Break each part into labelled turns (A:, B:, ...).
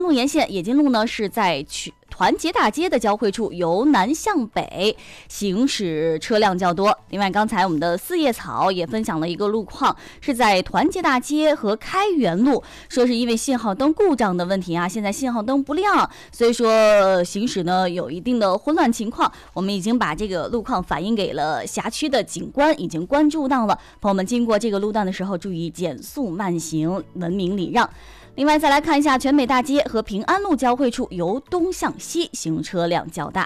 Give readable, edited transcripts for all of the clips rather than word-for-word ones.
A: 路沿线冶金路呢是在团结大街的交汇处，由南向北行驶车辆较多。另外，刚才我们的四叶草也分享了一个路况，是在团结大街和开元路，说是因为信号灯故障的问题啊，现在信号灯不亮，所以说行驶呢有一定的混乱情况。我们已经把这个路况反映给了辖区的警官，已经关注到了。朋友们经过这个路段的时候，注意减速慢行，文明礼让。另外再来看一下全美大街和平安路交汇处，由东向西行车量较大。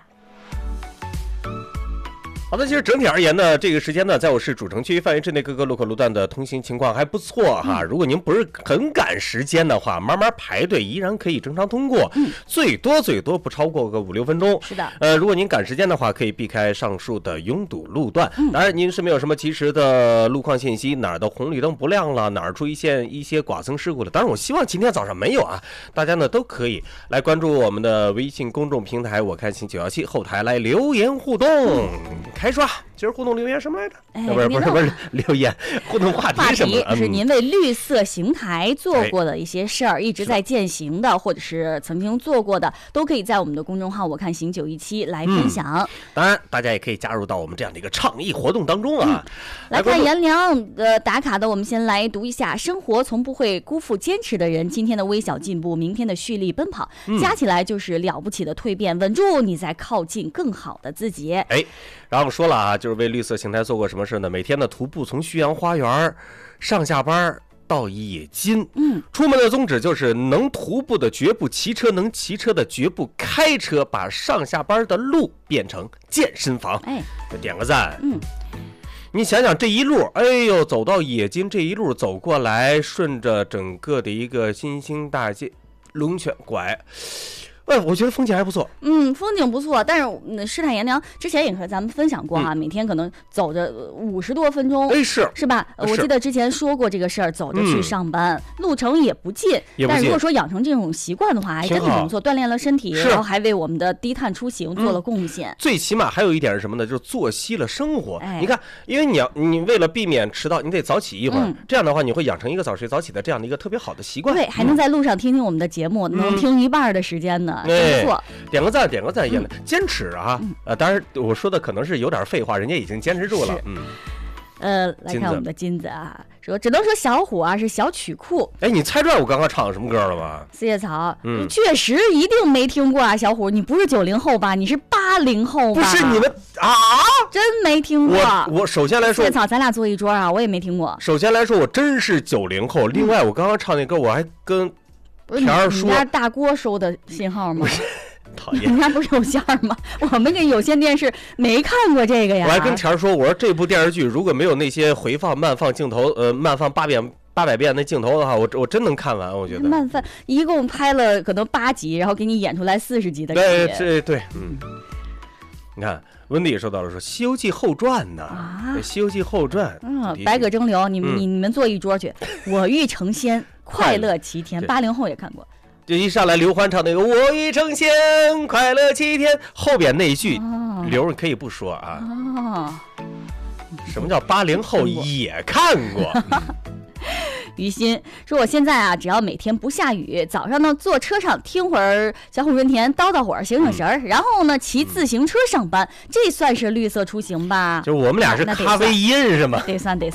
B: 好的，其实整体而言呢，这个时间呢，在我市主城区范围之内各个路口路段的通行情况还不错哈。如果您不是很赶时间的话，慢慢排队依然可以正常通过，最多不超过个5-6分钟。
A: 是的，
B: 如果您赶时间的话，可以避开上述的拥堵路段。当然，您是没有什么及时的路况信息，哪儿的红绿灯不亮了，哪儿出现一些剐蹭事故了。当然，我希望今天早上没有啊，大家呢都可以来关注我们的微信公众平台，我看新917后台来留言互动。开刷，今儿互动留言什么来着？不是留言互动话题什么？
A: 是您为绿色邢台做过的一些事儿，一直在践行的，或者是曾经做过的，都可以在我们的公众号我看行917来分享。
B: 当然，大家也可以加入到我们这样的一个倡议活动当中啊。
A: 来看颜良的打卡的，我们先来读一下：生活从不会辜负坚持的人，今天的微小进步，明天的蓄力奔跑，加起来就是了不起的蜕变。稳住，你在靠近更好的自己。
B: 然后说了啊，就是为绿色邢台做过什么事呢？每天的徒步从旭阳花园上下班到冶金，出门的宗旨就是能徒步的绝不骑车，能骑车的绝不开车，把上下班的路变成健身房。点个赞。你想想这一路，走到冶金这一路走过来，顺着整个的一个新兴大街龙泉拐。我觉得风景还不错。
A: 风景不错，但是世态炎凉之前也和咱们分享过每天可能走着50多分钟，是吧？我记得之前说过这个事儿，走着去上班，路程也不近，但是如果说养成这种习惯的话，还真的不错，锻炼了身体，然后还为我们的低碳出行做了贡献。
B: 最起码还有一点是什么呢？就是作息了生活。你看，因为你为了避免迟到，你得早起一会儿，这样的话你会养成一个早睡早起的这样的一个特别好的习惯。
A: 对，还能在路上听听我们的节目，能听一半的时间呢。没错，
B: 点个赞，坚持啊！当然我说的可能是有点废话，人家已经坚持住了。
A: 来看我们的金子啊，说只能说小虎啊是小曲库。
B: 你猜出来我刚刚唱什么歌了吗？
A: 四叶草，确实一定没听过啊，小虎，你不是90后吧？你是80后吧？
B: 不是你们啊？
A: 真没听过。
B: 我首先来说，
A: 四叶草，咱俩坐一桌啊，我也没听过。
B: 首先来说，我真是90后。另外，我刚刚唱那歌，我还跟田儿说，
A: 你家大锅收的信号吗？
B: 讨厌，
A: 人家不是有线吗？我们这有线电视没看过这个呀。
B: 我还跟田儿说，我说这部电视剧如果没有那些回放、慢放镜头，慢放800遍的镜头的话，我真能看完。我觉得
A: 慢放一共拍了可能8集，然后给你演出来40集的感觉。
B: 对，你看。温迪也说到了，说《西游记后传》呢，《西游记后传》
A: 百舸争流，你们坐一桌去。我欲成仙，快乐齐天，80后也看过。
B: 这一上来刘欢唱那个“我欲成仙，快乐齐天”，后边那一句刘可以不说啊。什么叫80后也看过？
A: 于心说：“我现在啊，只要每天不下雨，早上呢坐车上听会儿小虎润田叨叨会儿，醒醒神儿，然后呢骑自行车上班，这算是绿色出行吧？
B: 就我们俩是咖啡因是吗？
A: 得算。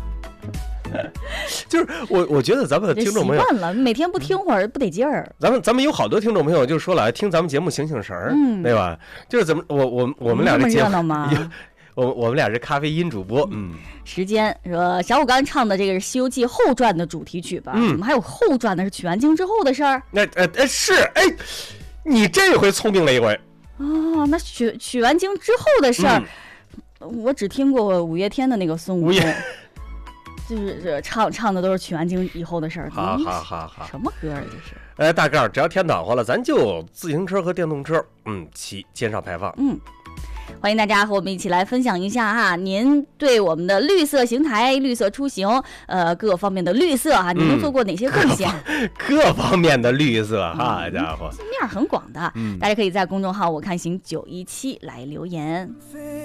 B: 就是我觉得咱们的听众朋友
A: 习惯了，每天不听会儿不得劲儿。
B: 咱们有好多听众朋友就说了，听咱们节目醒醒神儿，对吧？就是怎么我们俩这节目
A: 吗？
B: 我们俩是咖啡因主播。
A: 时间说小虎刚唱的这个是《西游记后传》的主题曲吧？怎么还有后传呢？是取完经之后的事儿？
B: 是你这回聪明了一回。
A: 那取完经之后的事儿，我只听过五月天的那个孙悟空。就是唱的都是取完经以后的事儿。
B: 好，
A: 什么歌啊这是？
B: 大概只要天暖和了，咱就自行车和电动车，骑减少排放。
A: 欢迎大家和我们一起来分享一下哈，您对我们的绿色邢台、绿色出行，各方面的绿色啊，您都做过哪些贡献？
B: 各方面的绿色，好家伙，
A: 面很广的，大家可以在公众号我看行917来留言。